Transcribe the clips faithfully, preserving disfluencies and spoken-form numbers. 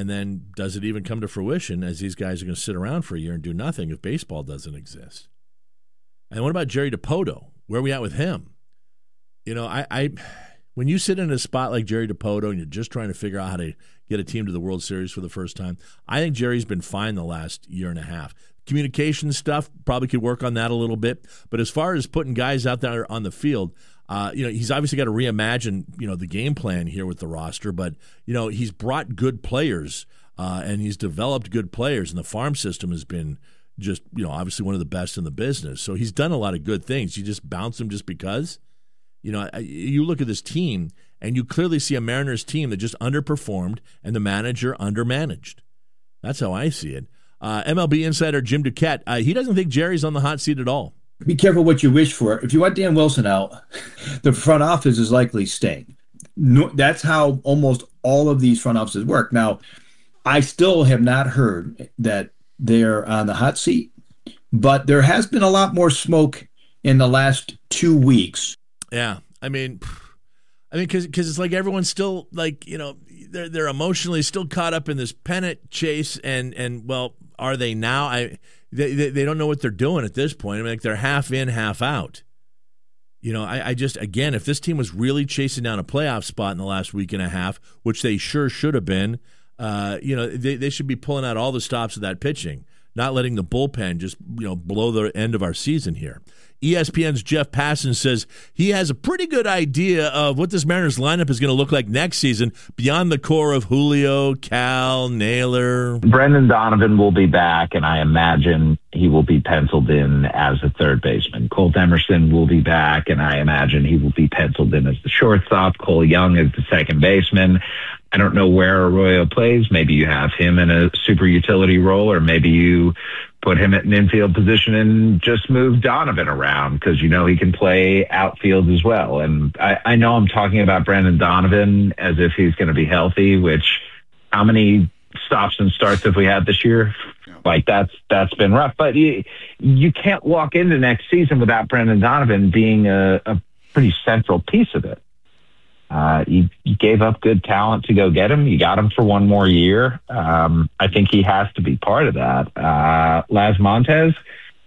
and then does it even come to fruition as these guys are going to sit around for a year and do nothing if baseball doesn't exist? And what about Jerry Dipoto? Where are we at with him? You know, I, I when you sit in a spot like Jerry Dipoto and you're just trying to figure out how to get a team to the World Series for the first time, I think Jerry's been fine the last year and a half. Communication stuff, probably could work on that a little bit. But as far as putting guys out there on the field, uh, you know, he's obviously got to reimagine, you know, the game plan here with the roster. But, you know, he's brought good players uh, and he's developed good players. And the farm system has been just, you know, obviously one of the best in the business. So he's done a lot of good things. You just bounce him just because. You know, you look at this team and you clearly see a Mariners team that just underperformed and the manager undermanaged. That's how I see it. Uh, M L B insider Jim Duquette, uh, he doesn't think Jerry's on the hot seat at all. Be careful what you wish for. If you want Dan Wilson out, the front office is likely staying. No, that's how almost all of these front offices work. Now, I still have not heard that they're on the hot seat, but there has been a lot more smoke in the last two weeks. Yeah, I mean, I mean, because because it's like everyone's still like, you know, they're they're emotionally still caught up in this pennant chase, and and well, are they now? I they they, they don't know what they're doing at this point. I mean, like they're half in, half out. You know, I, I just again, if this team was really chasing down a playoff spot in the last week and a half, which they sure should have been, uh, you know, they they should be pulling out all the stops of that pitching, not letting the bullpen just, you know, blow the end of our season here. E S P N's Jeff Passan says he has a pretty good idea of what this Mariners lineup is going to look like next season beyond the core of Julio, Cal, Naylor. Brendan Donovan will be back, and I imagine he will be penciled in as a third baseman. Colt Emerson will be back, and I imagine he will be penciled in as the shortstop. Cole Young is the second baseman. I don't know where Arroyo plays. Maybe you have him in a super utility role, or maybe you put him at an infield position and just move Donovan around because you know he can play outfield as well. And I, I know I'm talking about Brendan Donovan as if he's going to be healthy, which how many stops and starts have we had this year? Like that's that's been rough. But you, you can't walk into next season without Brendan Donovan being a, a pretty central piece of it. Uh, you, you gave up good talent to go get him. You got him for one more year. Um, I think he has to be part of that. Uh, Las Montes,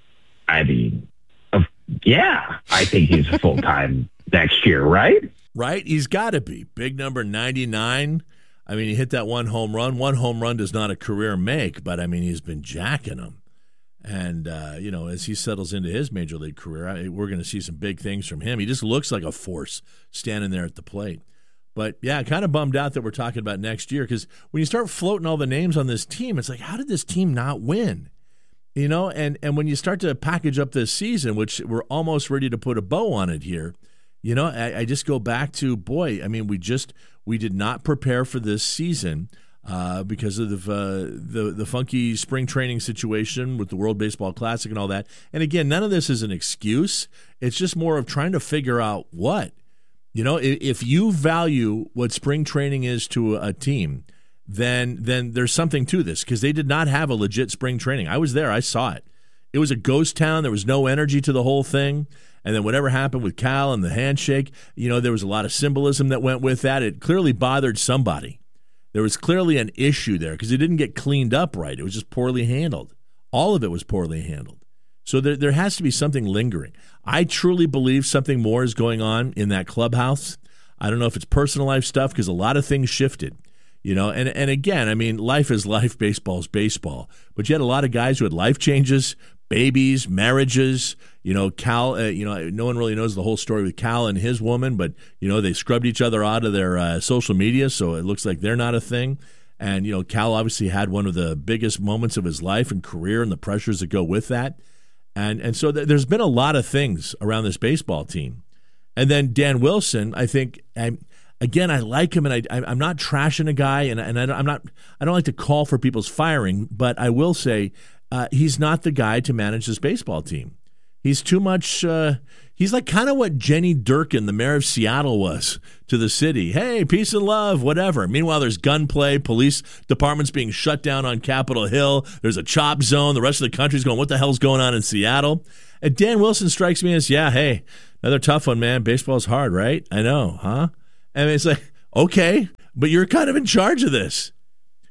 I mean, uh, yeah, I think he's full-time next year, right? Right? He's got to be. Big number ninety-nine. I mean, he hit that one home run. One home run does not a career make, but, I mean, he's been jacking them. And, uh, you know, as he settles into his major league career, I, we're going to see some big things from him. He just looks like a force standing there at the plate. But, yeah, kind of bummed out that we're talking about next year because when you start floating all the names on this team, it's like, how did this team not win? You know, and, and when you start to package up this season, which we're almost ready to put a bow on it here, you know, I, I just go back to, boy, I mean, we just we did not prepare for this season. Uh, because of the, uh, the the funky spring training situation with the World Baseball Classic and all that. And again, none of this is an excuse. It's just more of trying to figure out what. You know, if, if you value what spring training is to a, a team, then then there's something to this because they did not have a legit spring training. I was there. I saw it. It was a ghost town. There was no energy to the whole thing. And then whatever happened with Cal and the handshake, you know, there was a lot of symbolism that went with that. It clearly bothered somebody. There was clearly an issue there because it didn't get cleaned up right. It was just poorly handled. All of it was poorly handled. So there, there has to be something lingering. I truly believe something more is going on in that clubhouse. I don't know if it's personal life stuff because a lot of things shifted. You know, and, and again, I mean, life is life, baseball is baseball. But you had a lot of guys who had life changes, babies, marriages. You know, Cal, uh, you know, no one really knows the whole story with Cal and his woman, but, you know, they scrubbed each other out of their uh, social media, so it looks like they're not a thing. And, you know, Cal obviously had one of the biggest moments of his life and career and the pressures that go with that. And and so th- there's been a lot of things around this baseball team. And then Dan Wilson, I think, I'm, again, I like him, and I, I'm not trashing a guy, and, and I, I'm not, I don't like to call for people's firing, but I will say uh, he's not the guy to manage this baseball team. He's too much uh, – he's like kind of what Jenny Durkin, the mayor of Seattle, was to the city. Hey, peace and love, whatever. Meanwhile, there's gunplay, police departments being shut down on Capitol Hill. There's a chop zone. The rest of the country's going, what the hell's going on in Seattle? And Dan Wilson strikes me as, yeah, hey, another tough one, man. Baseball's hard, right? I know, huh? And it's like, okay, but you're kind of in charge of this.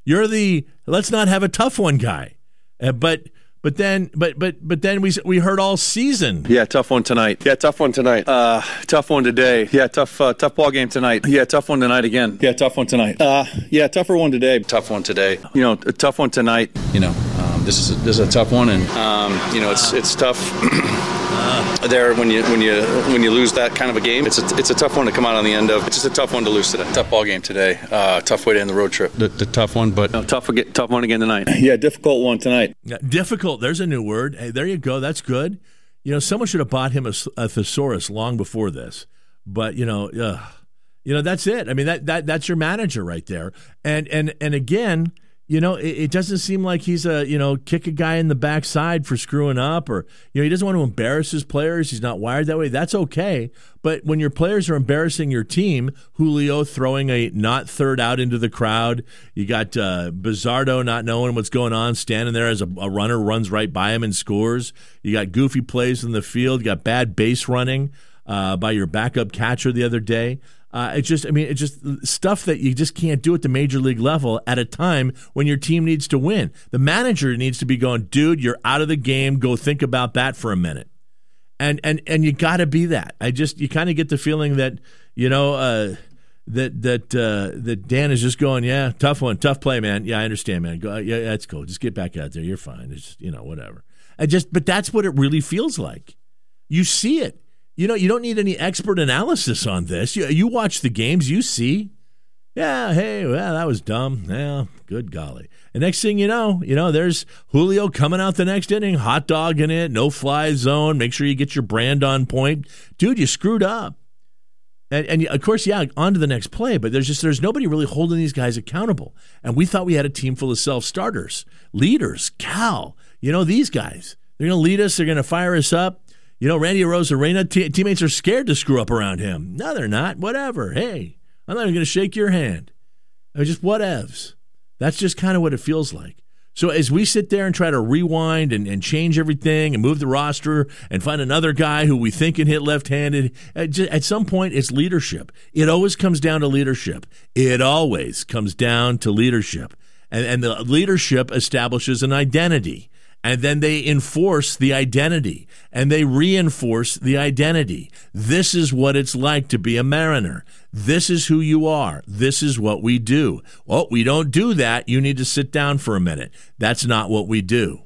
You're the let's not have a tough one guy. Uh, but but then but but but then we we heard all season. Yeah, tough one tonight. Yeah, tough one tonight. Uh, tough one today. Yeah, tough uh, tough ball game tonight. Yeah, tough one tonight again. Yeah, tough one tonight. Uh, yeah, tougher one today. Tough one today. You know, a tough one tonight. You know, um, this is a, this is a tough one, and um, you know, it's it's tough. There when you when you when you lose that kind of a game, it's a, it's a tough one to come out on the end of. It's just a tough one to lose today. Tough ball game today. Uh, tough way to end the road trip. The, the tough one, but no, tough again, tough one again tonight. Yeah, difficult one tonight. Yeah, difficult. There's a new word. Hey, there you go. That's good. You know, someone should have bought him a, a thesaurus long before this. But you know, uh, you know that's it. I mean that that that's your manager right there. And and and again. You know, it, it doesn't seem like he's a, you know, kick a guy in the backside for screwing up or, you know, he doesn't want to embarrass his players. He's not wired that way. That's okay. But when your players are embarrassing your team, Julio throwing a not third out into the crowd, you got uh, Bizzardo not knowing what's going on, standing there as a, a runner runs right by him and scores. You got goofy plays in the field. You got bad base running uh, by your backup catcher the other day. Uh, it's just, I mean, it's just stuff that you just can't do at the major league level at a time when your team needs to win. The manager needs to be going, dude, you're out of the game. Go think about that for a minute. And and and you got to be that. I just, you kind of get the feeling that, you know, uh, that that uh, that Dan is just going, yeah, tough one, tough play, man. Yeah, I understand, man. Go, yeah, that's cool. Just get back out there. You're fine. It's, you know, whatever. I just, but that's what it really feels like. You see it. You know, you don't need any expert analysis on this. You, you watch the games, you see, yeah, hey, well, that was dumb. Yeah, good golly. And next thing you know, you know, there's Julio coming out the next inning, hot dog in it, no fly zone. Make sure you get your brand on point. Dude, you screwed up. And, and of course, yeah, on to the next play, but there's just there's nobody really holding these guys accountable. And we thought we had a team full of self-starters, leaders, Cal, you know, these guys. They're going to lead us. They're going to fire us up. You know, Randy Arozarena, te- teammates are scared to screw up around him. No, they're not. Whatever. Hey, I'm not even going to shake your hand. I mean, just whatevs. That's just kind of what it feels like. So as we sit there and try to rewind and, and change everything and move the roster and find another guy who we think can hit left-handed, at, just, at some point it's leadership. It always comes down to leadership. It always comes down to leadership. And, and the leadership establishes an identity. And then they enforce the identity, and they reinforce the identity. This is what it's like to be a Mariner. This is who you are. This is what we do. Well, we don't do that. You need to sit down for a minute. That's not what we do.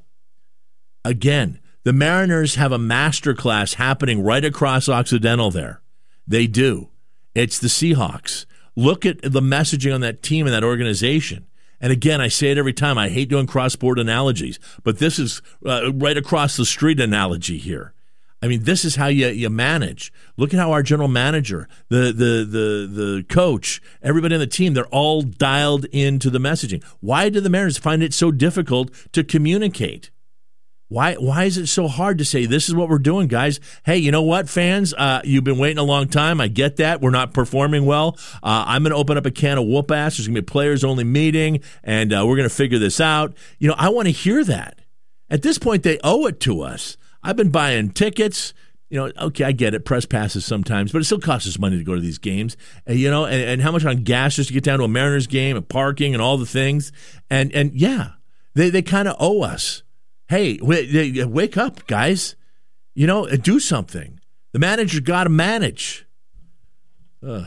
Again, the Mariners have a master class happening right across Occidental there. They do. It's the Seahawks. Look at the messaging on that team and that organization. And again, I say it every time. I hate doing cross-sport analogies, but this is uh, right across the street analogy here. I mean, this is how you you manage. Look at how our general manager, the the the the coach, everybody on the team, they're all dialed into the messaging. Why do the Mariners find it so difficult to communicate? Why why is it so hard to say, this is what we're doing, guys? Hey, you know what, fans? Uh, you've been waiting a long time. I get that. We're not performing well. Uh, I'm going to open up a can of whoop ass. There's going to be a players-only meeting, and uh, we're going to figure this out. You know, I want to hear that. At this point, they owe it to us. I've been buying tickets. You know, okay, I get it, press passes sometimes, but it still costs us money to go to these games. And, you know, and, and how much on gas just to get down to a Mariners game and parking and all the things. And, and yeah, they, they kind of owe us. Hey, w- wake up, guys. You know, do something. The manager's got to manage. Ugh.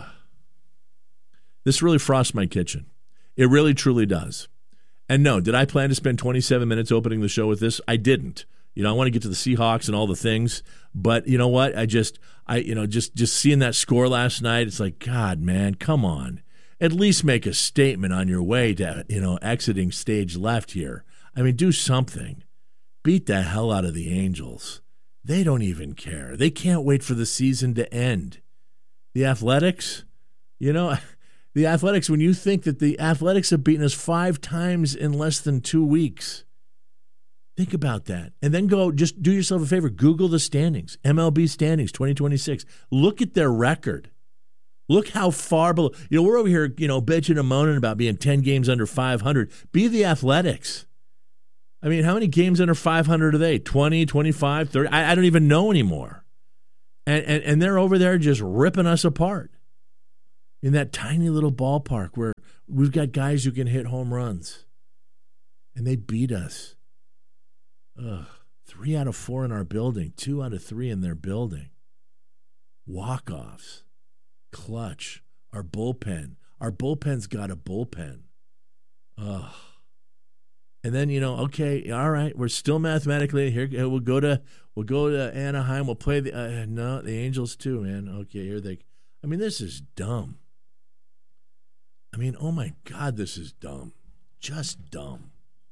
This really frosts my kitchen. It really, truly does. And no, did I plan to spend twenty-seven minutes opening the show with this? I didn't. You know, I want to get to the Seahawks and all the things. But you know what? I just, I, you know, just, just seeing that score last night, it's like, God, man, come on. At least make a statement on your way to, you know, exiting stage left here. I mean, do something. Beat the hell out of the Angels. They don't even care. They can't wait for the season to end. The Athletics, you know, the Athletics, when you think that the Athletics have beaten us five times in less than two weeks, think about that. And then go, just do yourself a favor, Google the standings, M L B standings twenty twenty-six. Look at their record. Look how far below. You know, we're over here, you know, bitching and moaning about being ten games under five hundred. Be the Athletics. I mean, how many games under five hundred are they? twenty, twenty-five, thirty? I, I don't even know anymore. And, and and they're over there just ripping us apart in that tiny little ballpark where we've got guys who can hit home runs. And they beat us. Ugh. Three out of four in our building. Two out of three in their building. Walk-offs. Clutch. Our bullpen. Our bullpen's got a bullpen. Ugh. And then, you know, okay, all right, we're still mathematically here. We'll go to we'll go to Anaheim. We'll play the uh, no the Angels too, man. Okay, here they. I mean, this is dumb. I mean, oh my God, this is dumb. Just dumb.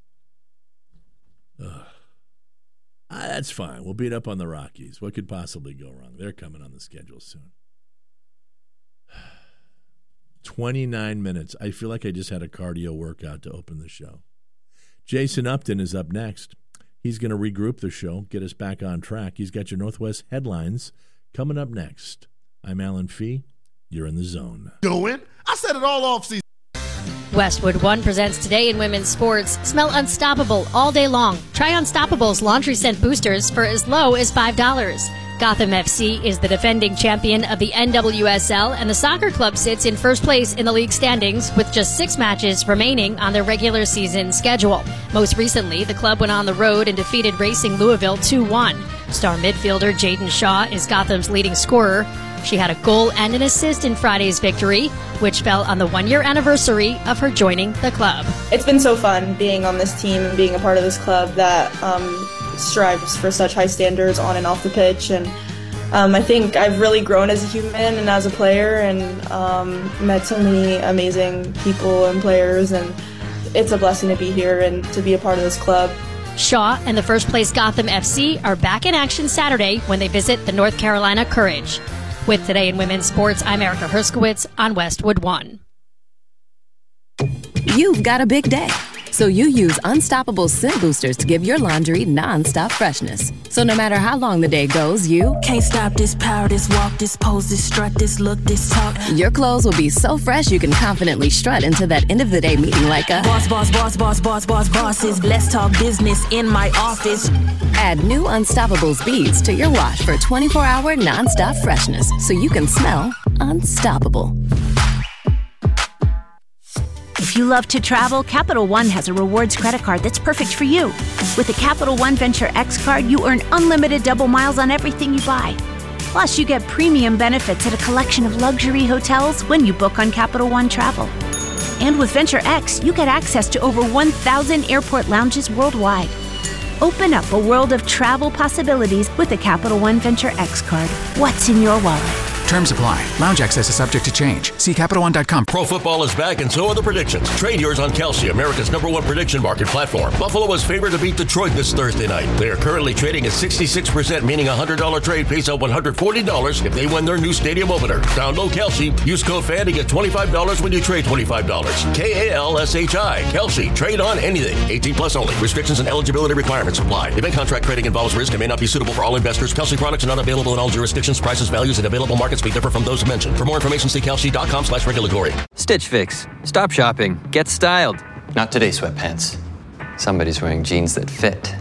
Ugh. Ah, that's fine. We'll beat up on the Rockies. What could possibly go wrong? They're coming on the schedule soon. twenty-nine minutes. I feel like I just had a cardio workout to open the show. Jason Upton is up next. He's going to regroup the show, get us back on track. He's got your Northwest headlines coming up next. I'm Alan Fee. You're in the zone. Doing? I said it all off season. Westwood One presents Today in Women's Sports. Smell unstoppable all day long. Try Unstoppable's laundry scent boosters for as low as five dollars. Gotham F C is the defending champion of the N W S L, and the soccer club sits in first place in the league standings with just six matches remaining on their regular season schedule. Most recently, the club went on the road and defeated Racing Louisville two one. Star midfielder Jaden Shaw is Gotham's leading scorer. She had a goal and an assist in Friday's victory, which fell on the one-year anniversary of her joining the club. It's been so fun being on this team and being a part of this club that um, strives for such high standards on and off the pitch. And um, I think I've really grown as a human and as a player, and um, met so many amazing people and players. And it's a blessing to be here and to be a part of this club. Shaw and the first-place Gotham F C are back in action Saturday when they visit the North Carolina Courage. With Today in Women's Sports, I'm Erica Herskowitz on Westwood One. You've got a big day, so you use Unstoppable Scent Boosters to give your laundry non-stop freshness. So no matter how long the day goes, you can't stop this power, this walk, this pose, this strut, this look, this talk. Your clothes will be so fresh you can confidently strut into that end of the day meeting like a boss, boss, boss, boss, boss, boss, bosses. Let's talk business in my office. Add new Unstoppables beads to your wash for twenty-four hour non-stop freshness so you can smell unstoppable. If you love to travel, Capital One has a rewards credit card that's perfect for you. With the Capital One Venture X card, you earn unlimited double miles on everything you buy. Plus, you get premium benefits at a collection of luxury hotels when you book on Capital One Travel. And with Venture X, you get access to over one thousand airport lounges worldwide. Open up a world of travel possibilities with the Capital One Venture X card. What's in your wallet? Terms apply. Lounge access is subject to change. See Capital One dot com. Pro football is back, and so are the predictions. Trade yours on Kalshi, America's number one prediction market platform. Buffalo was favored to beat Detroit this Thursday night. They are currently trading at sixty-six percent, meaning a one hundred dollars trade pays out one hundred forty dollars if they win their new stadium opener. Download Kalshi. Use code FAN to get twenty-five dollars when you trade twenty-five dollars. K A L S H I. Kalshi. Trade on anything. eighteen plus only. Restrictions and eligibility requirements apply. Event contract trading involves risk and may not be suitable for all investors. Kalshi products are not available in all jurisdictions. Prices, values, and available markets may differ from those mentioned. For more information, see Kalshi dot com slash regulatory. Stitch Fix. Stop shopping. Get styled. Not today, sweatpants. Somebody's wearing jeans that fit.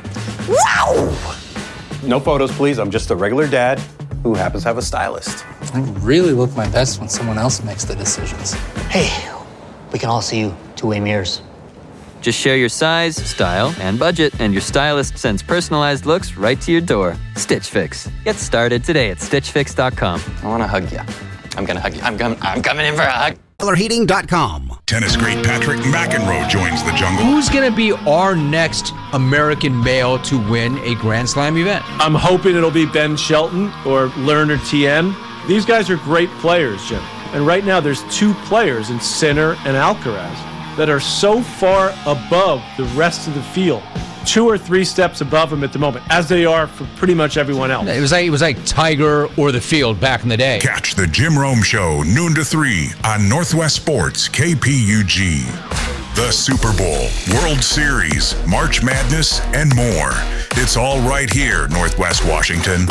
Wow! No photos, please. I'm just a regular dad who happens to have a stylist. I really look my best when someone else makes the decisions. Hey, we can all see you two-way mirrors. Just share your size, style, and budget, and your stylist sends personalized looks right to your door. Stitch Fix. Get started today at stitch fix dot com. I want to hug you. I'm going to hug you. I'm, com- I'm coming in for a hug. Miller Heating dot com. Tennis great Patrick McEnroe joins the jungle. Who's going to be our next American male to win a Grand Slam event? I'm hoping it'll be Ben Shelton or Lerner T M. These guys are great players, Jim. And right now there's two players in Sinner and Alcaraz that are so far above the rest of the field, two or three steps above them at the moment, as they are for pretty much everyone else. It was like it was like Tiger or the field back in the day. Catch the Jim Rome Show noon to three on Northwest Sports K P U G. The Super Bowl, World Series, March Madness, and more. It's all right here, Northwest Washington.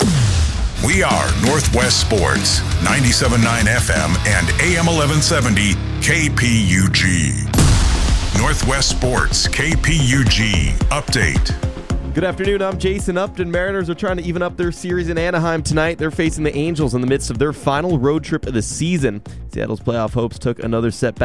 We are Northwest Sports, ninety-seven point nine F M and A M eleven seventy K P U G. Northwest Sports, K P U G. Update. Good afternoon, I'm Jason Upton. Mariners are trying to even up their series in Anaheim tonight. They're facing the Angels in the midst of their final road trip of the season. Seattle's playoff hopes took another setback